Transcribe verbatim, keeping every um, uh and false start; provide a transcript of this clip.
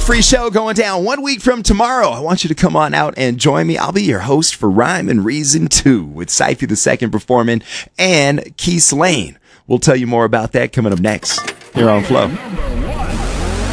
free show going down one week from tomorrow. I want you to come on out and join me. I'll be your host for Rhyme and Reason two with Cypher the Second performing and Keith Lane. We'll tell you more about that coming up next here on Flow.